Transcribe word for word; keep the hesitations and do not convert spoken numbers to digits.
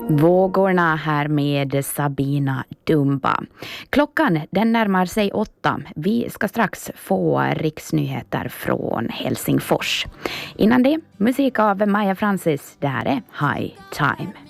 Vågorna här med Sabina Dumba. Klockan den närmar sig åtta. Vi ska strax få riksnyheter från Helsingfors. Innan det, musik av Maja Francis. Det här är High Time.